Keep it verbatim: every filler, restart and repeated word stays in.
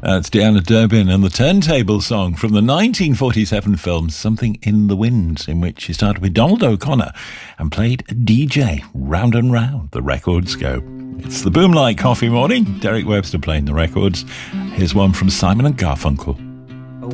That's Deanna Durbin and the Turntable Song from the nineteen forty-seven film Something in the Wind, in which she started with Donald O'Connor and played a D J round and round the records go. It's the Boomlight Coffee Morning. Derek Webster playing the records. Here's one from Simon and Garfunkel.